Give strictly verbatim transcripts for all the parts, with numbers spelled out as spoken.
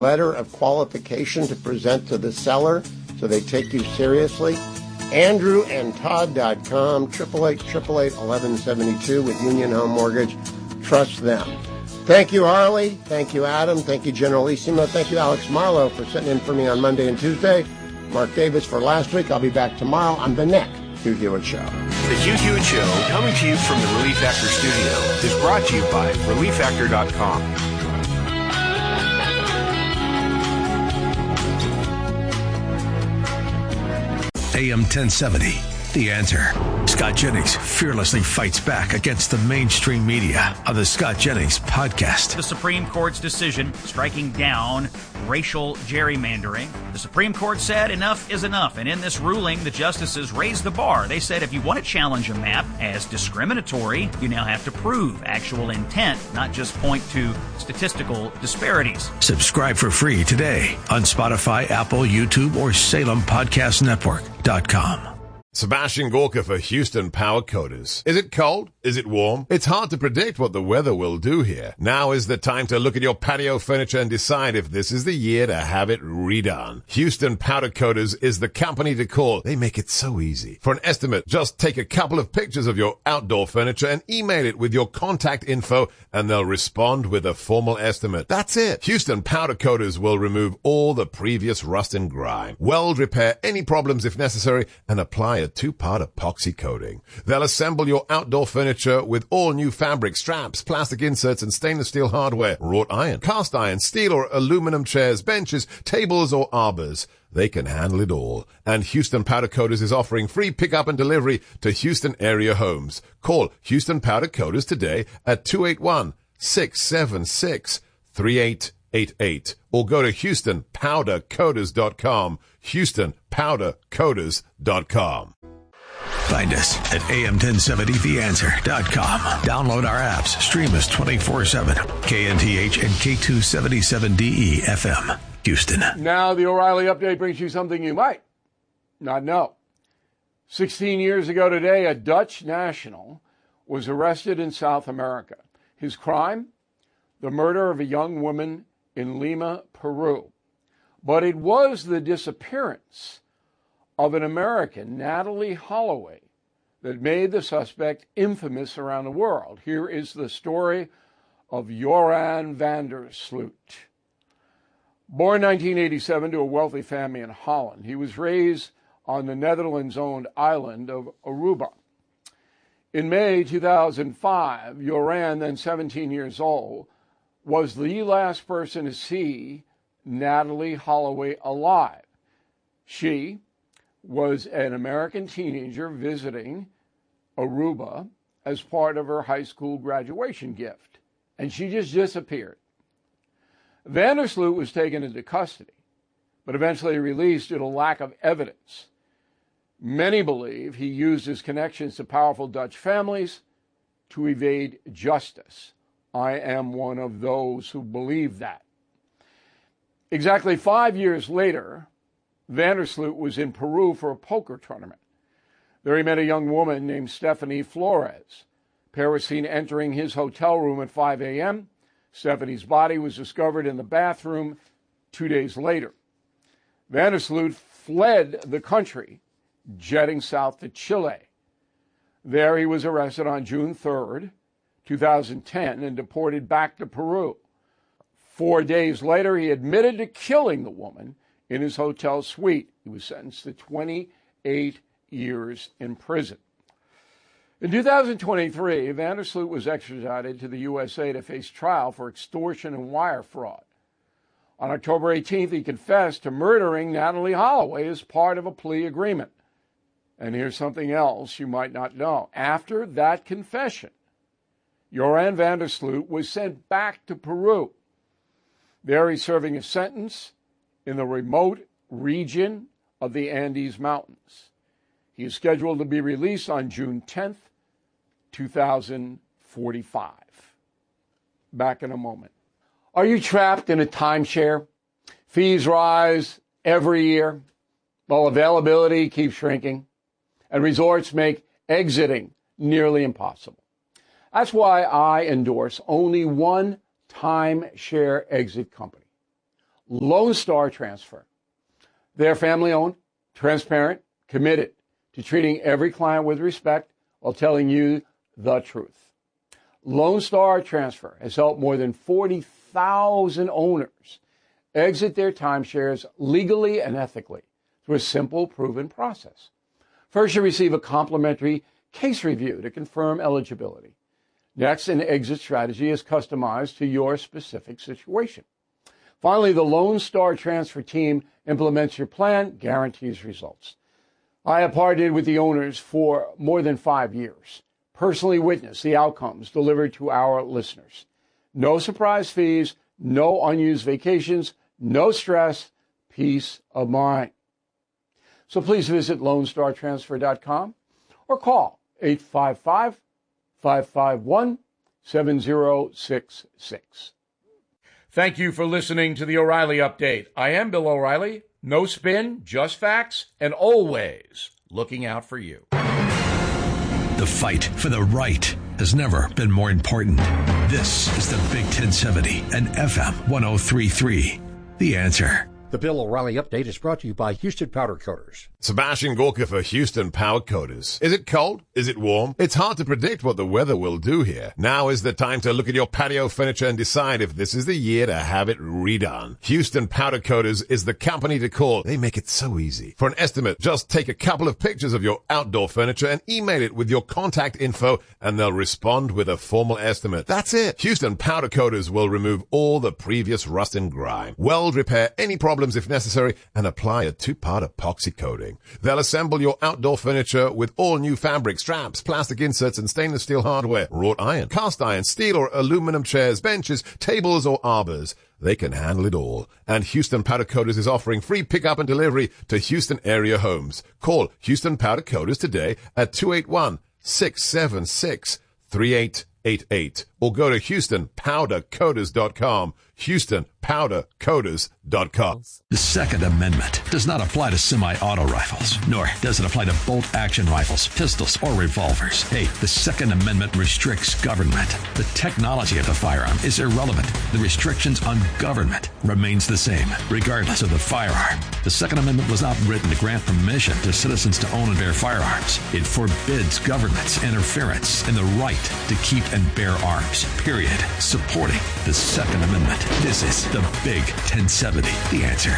letter of qualification to present to the seller so they take you seriously. Andrew and Todd dot com, eight eight eight, eight eight eight, one one seven two with Union Home Mortgage. Trust them. Thank you, Harley. Thank you, Adam. Thank you, Generalissimo. Thank you, Alex Marlowe, for sitting in for me on Monday and Tuesday. Mark Davis for last week. I'll be back tomorrow on the next Hugh Hewitt Show. The Hugh Hewitt Show, coming to you from the Relief Factor studio, is brought to you by relief factor dot com. A M ten seventy, The Answer. Scott Jennings fearlessly fights back against the mainstream media on the Scott Jennings Podcast. The Supreme Court's decision striking down racial gerrymandering. The Supreme Court said enough is enough, and in this ruling, the justices raised the bar. They said if you want to challenge a map as discriminatory, you now have to prove actual intent, not just point to statistical disparities. Subscribe for free today on Spotify, Apple, YouTube, or Salem Podcast Network dot com. Sebastian Gorka for Houston Power Coaters. Is it cold? Is it warm? It's hard to predict what the weather will do here. Now is the time to look at your patio furniture and decide if this is the year to have it redone. Houston Powder Coaters is the company to call. They make it so easy. For an estimate, just take a couple of pictures of your outdoor furniture and email it with your contact info, and they'll respond with a formal estimate. That's it. Houston Powder Coaters will remove all the previous rust and grime, weld repair any problems if necessary, and apply a two-part epoxy coating. They'll assemble your outdoor furniture with all new fabric, straps, plastic inserts, and stainless steel hardware, wrought iron, cast iron, steel or aluminum chairs, benches, tables, or arbors. They can handle it all. And Houston Powder Coaters is offering free pickup and delivery to Houston area homes. Call Houston Powder Coaters today at two eight one, six seven six, three eight eight eight or go to Houston Powder Coaters dot com. Houston Powder Coaters dot com. Find us at A M ten seventy the answer dot com. Download our apps. Stream us twenty-four seven. K N T H and K two seventy-seven D E F M. Houston. Now the O'Reilly Update brings you something you might not know. sixteen years ago today, a Dutch national was arrested in South America. His crime? The murder of a young woman in Lima, Peru. But it was the disappearance of an American, Natalee Holloway, that made the suspect infamous around the world. Here is the story of Joran van der Sloot. Born in nineteen eighty-seven to a wealthy family in Holland, he was raised on the Netherlands-owned island of Aruba. In May two thousand five, Joran, then seventeen years old, was the last person to see Natalee Holloway alive. She was an American teenager visiting Aruba as part of her high school graduation gift, and she just disappeared. Van der Sloot was taken into custody, but eventually released due to lack of evidence. Many believe he used his connections to powerful Dutch families to evade justice. I am one of those who believe that. Exactly five years later, Van der Sloot was in Peru for a poker tournament. There he met a young woman named Stephanie Flores. The pair was seen entering his hotel room at five a.m. Stephanie's body was discovered in the bathroom two days later. Van der Sloot fled the country, jetting south to Chile. There he was arrested on June third, two thousand ten, and deported back to Peru. Four days later, he admitted to killing the woman in his hotel suite. He was sentenced to twenty-eight years in prison. In two thousand twenty-three, Van der Sloot was extradited to the U S A to face trial for extortion and wire fraud. On October eighteenth, he confessed to murdering Natalee Holloway as part of a plea agreement. And here's something else you might not know. After that confession, Joran van der Sloot was sent back to Peru. There he's serving a sentence in the remote region of the Andes Mountains. He is scheduled to be released on June tenth, two thousand forty-five. Back in a moment. Are you trapped in a timeshare? Fees rise every year, while availability keeps shrinking, and resorts make exiting nearly impossible. That's why I endorse only one timeshare exit company, Lone Star Transfer. They're family-owned, transparent, committed to treating every client with respect while telling you the truth. Lone Star Transfer has helped more than forty thousand owners exit their timeshares legally and ethically through a simple, proven process. First, you receive a complimentary case review to confirm eligibility. Next, an exit strategy is customized to your specific situation. Finally, the Lone Star Transfer team implements your plan, guarantees results. I have partnered with the owners for more than five years, personally witnessed the outcomes delivered to our listeners. No surprise fees, no unused vacations, no stress, peace of mind. So please visit lone star transfer dot com or call eight five five, five five one, seven zero six six. Thank you for listening to the O'Reilly Update. I am Bill O'Reilly. No spin, just facts, and always looking out for you. The fight for the right has never been more important. This is the Big ten seventy and F M one oh three point three. The Answer. The Bill O'Reilly Update is brought to you by Houston Powder Coaters. Sebastian Gorka for Houston Powder Coaters. Is it cold? Is it warm? It's hard to predict what the weather will do here. Now is the time to look at your patio furniture and decide if this is the year to have it redone. Houston Powder Coaters is the company to call. They make it so easy. For an estimate, just take a couple of pictures of your outdoor furniture and email it with your contact info, and they'll respond with a formal estimate. That's it. Houston Powder Coaters will remove all the previous rust and grime, weld repair any problems if necessary, and apply a two-part epoxy coating. They'll assemble your outdoor furniture with all new fabric, straps, plastic inserts, and stainless steel hardware, wrought iron, cast iron, steel or aluminum chairs, benches, tables, or arbors. They can handle it all. And Houston Powder Coaters is offering free pickup and delivery to Houston area homes. Call Houston Powder Coaters today at two eight one, six seven six, three eight eight eight or go to houston powder coaters dot com. houston powder coaters dot com. The Second Amendment does not apply to semi-auto rifles, nor does it apply to bolt-action rifles, pistols, or revolvers. Hey, the Second Amendment restricts government. The technology of the firearm is irrelevant. The restrictions on government remains the same, regardless of the firearm. The Second Amendment was not written to grant permission to citizens to own and bear firearms. It forbids government's interference in the right to keep and bear arms, period. Supporting the Second Amendment. This is the Big ten seventy, The Answer.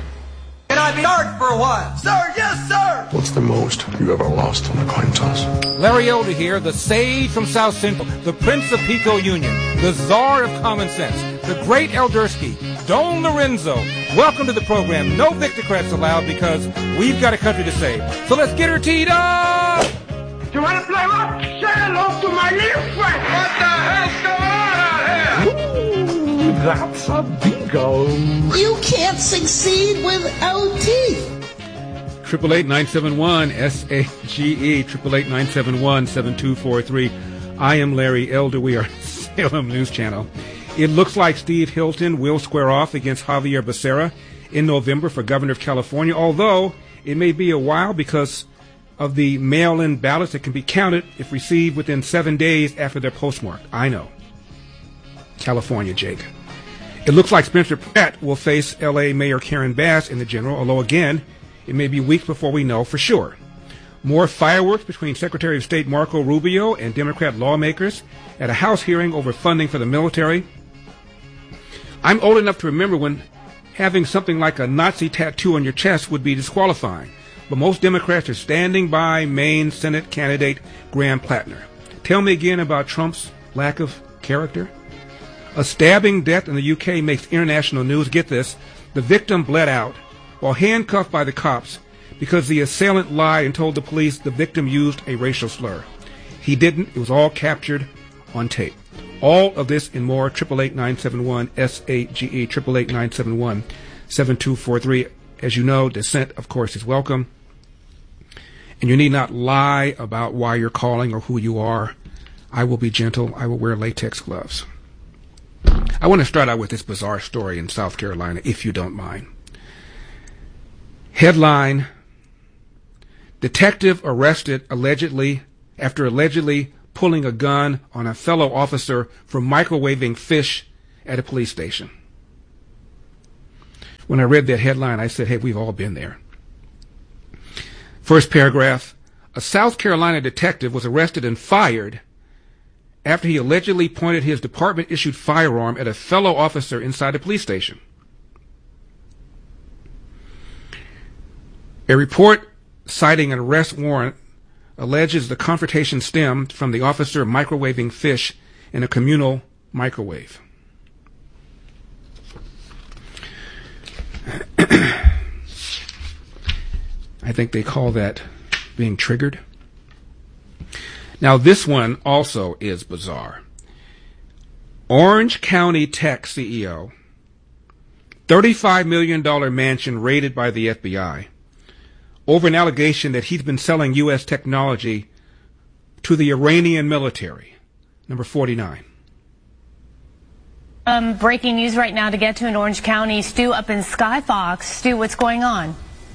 Can I be art for a while? Sir, yes, sir! What's the most you ever lost on a coin toss? Larry Elder here, the sage from South Central, the Prince of Pico Union, the czar of common sense, the great Eldersky, Don Lorenzo. Welcome to the program. No Victocrats allowed because we've got a country to save. So let's get her teed up! You want to play rock? Say hello to my little friend! What the hell's going on out here? Ooh, that's a bingo. You can't succeed without teeth. Triple eight nine seven one S A G E. Triple eight nine seven one seven two four three. I am Larry Elder. We are Salem News Channel. It looks like Steve Hilton will square off against Javier Becerra in November for governor of California, although it may be a while because of the mail-in ballots that can be counted if received within seven days after they're postmarked. I know. California, Jake. It looks like Spencer Pratt will face L A Mayor Karen Bass in the general, although again, it may be weeks before we know for sure. More fireworks between Secretary of State Marco Rubio and Democrat lawmakers at a House hearing over funding for the military. I'm old enough to remember when having something like a Nazi tattoo on your chest would be disqualifying. But most Democrats are standing by Maine Senate candidate Graham Plattner. Tell me again about Trump's lack of character. A stabbing death in the U K makes international news. Get this. The victim bled out while handcuffed by the cops because the assailant lied and told the police the victim used a racial slur. He didn't. It was all captured on tape. All of this and more. Triple eight nine seven one S A G E. Triple eight nine seven one seven two four three. As you know, dissent, of course, is welcome. And you need not lie about why you're calling or who you are. I will be gentle. I will wear latex gloves. I want to start out with this bizarre story in South Carolina, if you don't mind. Headline: Detective arrested allegedly after allegedly pulling a gun on a fellow officer for microwaving fish at a police station. When I read that headline, I said, hey, we've all been there. First paragraph, a South Carolina detective was arrested and fired after he allegedly pointed his department-issued firearm at a fellow officer inside a police station. A report citing an arrest warrant alleges the confrontation stemmed from the officer microwaving fish in a communal microwave. I think they call that being triggered. Now, this one also is bizarre. Orange County Tech C E O, thirty-five million dollars mansion raided by the F B I over an allegation that he's been selling U S technology to the Iranian military. Number forty-nine. Um, breaking news right now to get to in Orange County. Stu up in Skyfox. Stu, what's going on?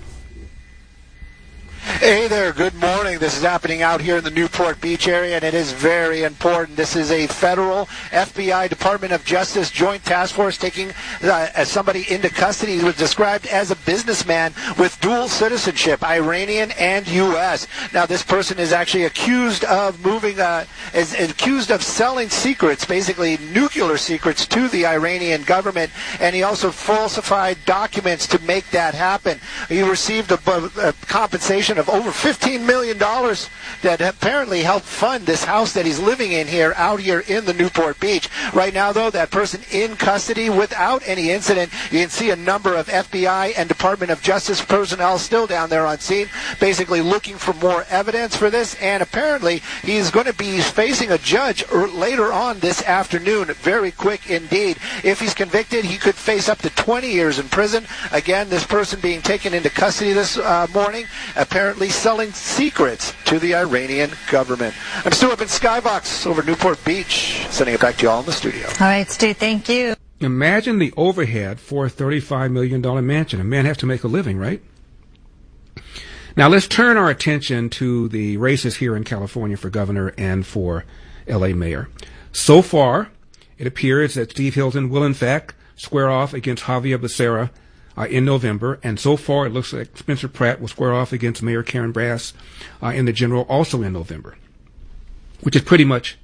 Hey there, good morning. This is happening out here in the Newport Beach area, and it is very important. This is a federal F B I Department of Justice Joint Task Force taking uh, somebody into custody. He was described as a businessman with dual citizenship, Iranian and U S. Now, this person is actually accused of moving, uh, is, is accused of selling secrets, basically nuclear secrets, to the Iranian government, and he also falsified documents to make that happen. He received a, a compensation of over fifteen million dollars that apparently helped fund this house that he's living in here, out here in the Newport Beach. Right now, though, that person in custody without any incident. You can see a number of F B I and Department of Justice personnel still down there on scene, basically looking for more evidence for this, and apparently he's going to be facing a judge later on this afternoon. Very quick indeed. If he's convicted, he could face up to twenty years in prison. Again, this person being taken into custody this uh, morning, apparently selling secrets to the Iranian government. I'm Stu up in Skybox over Newport Beach, sending it back to you all in the studio. All right, Stu, thank you. Imagine the overhead for a thirty-five million dollars mansion. A man has to make a living, right? Now let's turn our attention to the races here in California for governor and for L A mayor. So far, it appears that Steve Hilton will in fact square off against Javier Becerra Uh, in November, and so far it looks like Spencer Pratt will square off against Mayor Karen Bass uh, in the general also in November, which is pretty much,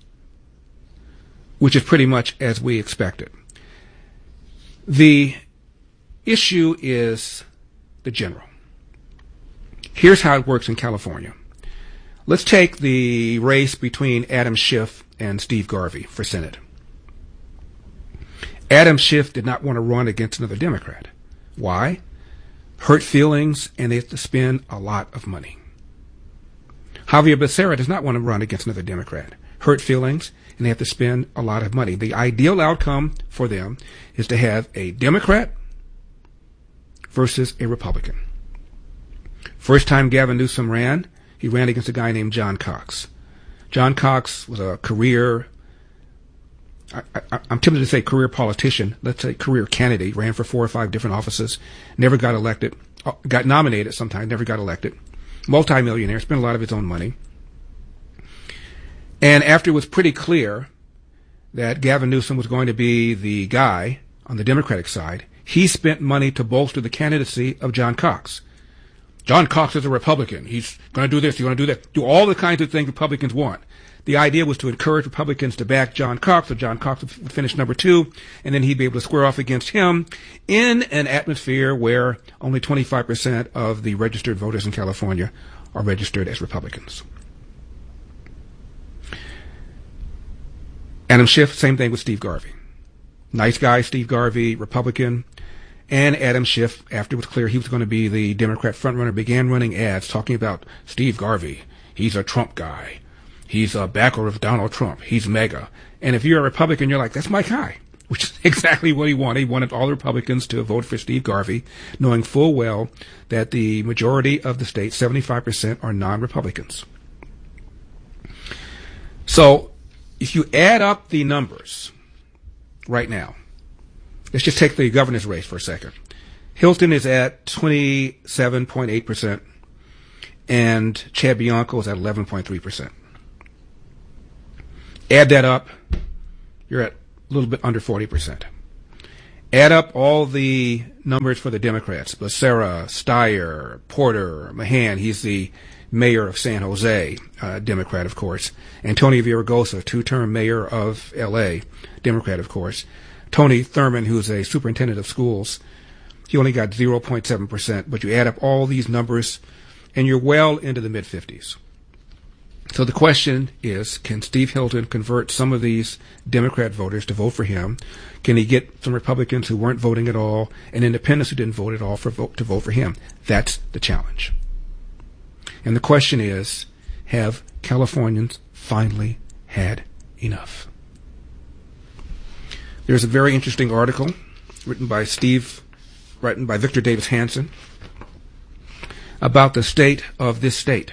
which is pretty much as we expected. The issue is the general. Here's how it works in California. Let's take the race between Adam Schiff and Steve Garvey for Senate. Adam Schiff did not want to run against another Democrat. Why? Hurt feelings, and they have to spend a lot of money. Javier Becerra does not want to run against another Democrat. Hurt feelings, and they have to spend a lot of money. The ideal outcome for them is to have a Democrat versus a Republican. First time Gavin Newsom ran, he ran against a guy named John Cox. John Cox was a career I, I, I'm tempted to say career politician, let's say career candidate, ran for four or five different offices, never got elected, got nominated sometimes, never got elected, multimillionaire, spent a lot of his own money. And after it was pretty clear that Gavin Newsom was going to be the guy on the Democratic side, he spent money to bolster the candidacy of John Cox. John Cox is a Republican. He's going to do this, he's going to do that, do all the kinds of things Republicans want. The idea was to encourage Republicans to back John Cox, so John Cox would finish number two, and then he'd be able to square off against him in an atmosphere where only twenty-five percent of the registered voters in California are registered as Republicans. Adam Schiff, same thing with Steve Garvey. Nice guy, Steve Garvey, Republican. And Adam Schiff, after it was clear he was going to be the Democrat frontrunner, began running ads talking about Steve Garvey. He's a Trump guy. He's a backer of Donald Trump. He's mega. And if you're a Republican, you're like, that's my guy, which is exactly what he wanted. He wanted all the Republicans to vote for Steve Garvey, knowing full well that the majority of the state, seventy-five percent, are non-Republicans. So if you add up the numbers right now, let's just take the governor's race for a second. Hilton is at twenty-seven point eight percent, and Chad Bianco is at eleven point three percent. Add that up, you're at a little bit under forty percent. Add up all the numbers for the Democrats. Becerra, Steyer, Porter, Mahan, he's the mayor of San Jose, uh, Democrat, of course. Antonio Villaraigosa, two-term mayor of L A, Democrat, of course. Tony Thurmond, who's a superintendent of schools, he only got zero point seven percent, but you add up all these numbers, and you're well into the mid-fifties. So the question is, can Steve Hilton convert some of these Democrat voters to vote for him? Can he get some Republicans who weren't voting at all and independents who didn't vote at all for vote, to vote for him? That's the challenge. And the question is, have Californians finally had enough? There's a very interesting article written by Steve, written by Victor Davis Hanson, about the state of this state.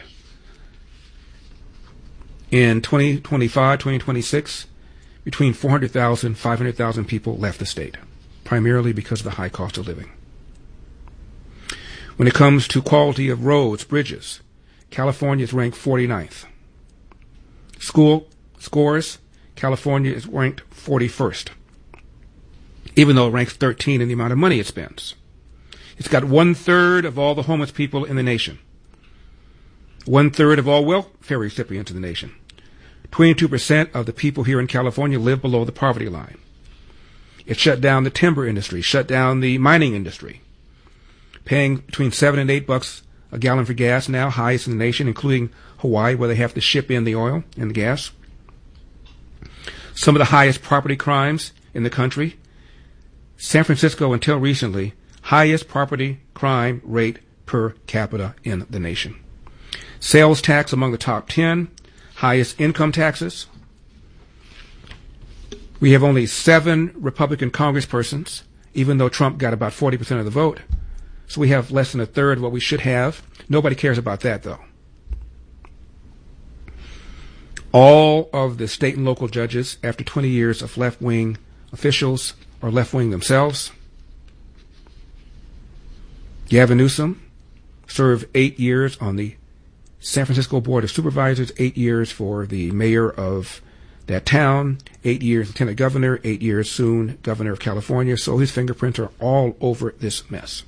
In twenty twenty-five, twenty twenty-six, between four hundred thousand and five hundred thousand people left the state, primarily because of the high cost of living. When it comes to quality of roads, bridges, California is ranked forty-ninth. School scores, California is ranked forty-first, even though it ranks thirteen in the amount of money it spends. It's got one-third of all the homeless people in the nation. One-third of all welfare recipients in the nation. twenty-two percent of the people here in California live below the poverty line. It shut down the timber industry, shut down the mining industry, paying between seven and eight bucks a gallon for gas now, highest in the nation, including Hawaii, where they have to ship in the oil and the gas. Some of the highest property crimes in the country. San Francisco, until recently, highest property crime rate per capita in the nation. Sales tax among the top ten, highest income taxes. We have only seven Republican congresspersons, even though Trump got about forty percent of the vote. So we have less than a third of what we should have. Nobody cares about that, though. All of the state and local judges, after twenty years of left-wing officials, are left-wing themselves. Gavin Newsom served eight years on the San Francisco Board of Supervisors, eight years for the mayor of that town, eight years lieutenant governor, eight years soon governor of California. So his fingerprints are all over this mess.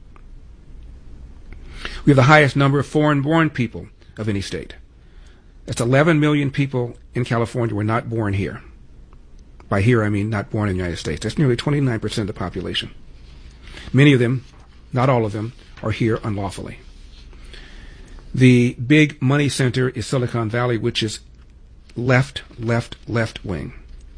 We have the highest number of foreign-born people of any state. That's eleven million people in California were not born here. By here, I mean not born in the United States. That's nearly twenty-nine percent of the population. Many of them, not all of them, are here unlawfully. The big money center is Silicon Valley, which is left, left, left wing.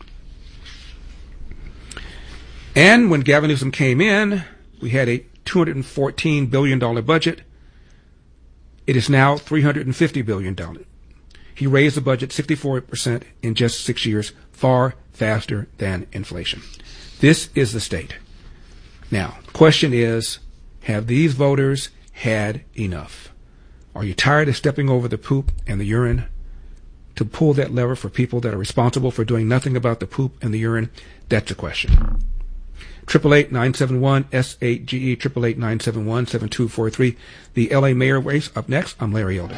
And when Gavin Newsom came in, we had a two hundred fourteen billion dollars budget. It is now three hundred fifty billion dollars. He raised the budget sixty-four percent in just six years, far faster than inflation. This is the state. Now, the question is, have these voters had enough? Are you tired of stepping over the poop and the urine to pull that lever for people that are responsible for doing nothing about the poop and the urine? That's the question. eight eight eight, nine seven one, S eight G E, eight eight eight, nine seven one, seven two four three. The L A mayor race up next. I'm Larry Elder.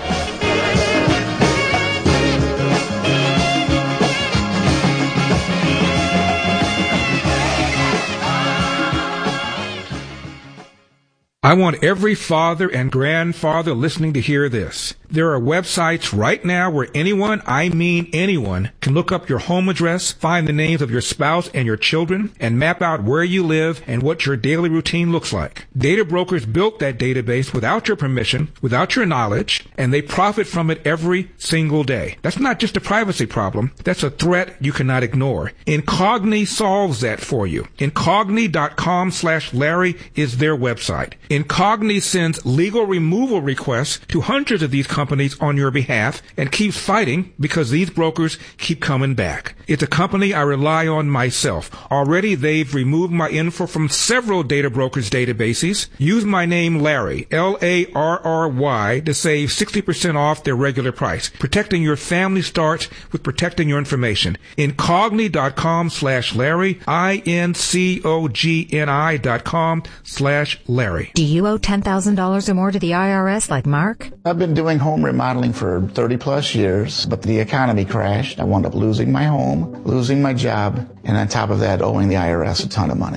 I want every father and grandfather listening to hear this. There are websites right now where anyone, I mean anyone, can look up your home address, find the names of your spouse and your children, and map out where you live and what your daily routine looks like. Data brokers built that database without your permission, without your knowledge, and they profit from it every single day. That's not just a privacy problem. That's a threat you cannot ignore. Incogni solves that for you. Incogni.com slash Larry is their website. Incogni sends legal removal requests to hundreds of these companies on your behalf and keeps fighting because these brokers keep coming back. It's a company I rely on myself. Already they've removed my info from several data brokers' databases. Use my name Larry, L A R R Y, to save sixty percent off their regular price. Protecting your family starts with protecting your information. Incogni.com slash Larry, I N C O G N I dot com slash Larry. Do you owe ten thousand dollars or more to the I R S like Mark? I've been doing home remodeling for thirty plus years, but the economy crashed. I wound up losing my home, losing my job, and on top of that, owing the I R S a ton of money.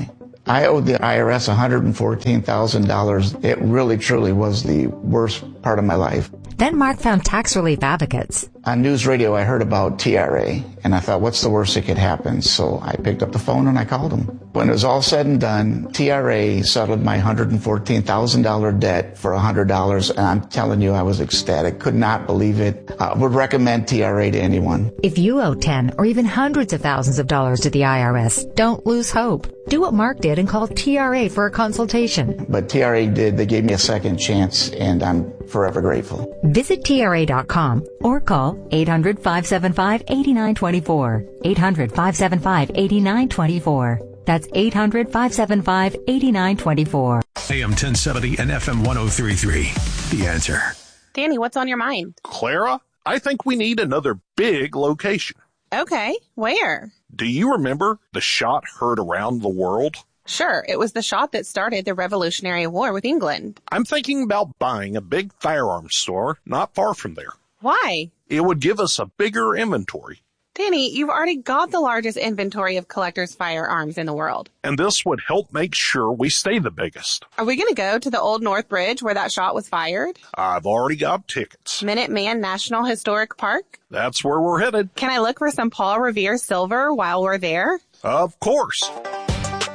I owed the I R S one hundred fourteen thousand dollars. It really, truly was the worst part of my life. Then Mark found Tax Relief Advocates. On news radio, I heard about T R A, and I thought, what's the worst that could happen? So I picked up the phone and I called them. When it was all said and done, T R A settled my one hundred fourteen thousand dollars debt for one hundred dollars, and I'm telling you, I was ecstatic. Could not believe it. I would recommend T R A to anyone. If you owe ten or even hundreds of thousands of dollars to the I R S, don't lose hope. Do what Mark did and call T R A for a consultation. But T R A did. They gave me a second chance, and I'm forever grateful. Visit T R A dot com or call eight hundred, five seven five, eight nine two four. eight hundred, five seven five, eight nine two four. That's eight hundred, five seven five, eight nine two four. A M ten seventy and F M one oh three point three. The Answer. Danny, what's on your mind? Clara, I think we need another big location. Okay, where? Do you remember the shot heard around the world? Sure, it was the shot that started the Revolutionary War with England. I'm thinking about buying a big firearms store not far from there. Why? It would give us a bigger inventory. Danny, you've already got the largest inventory of collectors' firearms in the world. And this would help make sure we stay the biggest. Are we going to go to the Old North Bridge where that shot was fired? I've already got tickets. Minuteman National Historic Park? That's where we're headed. Can I look for some Paul Revere silver while we're there? Of course.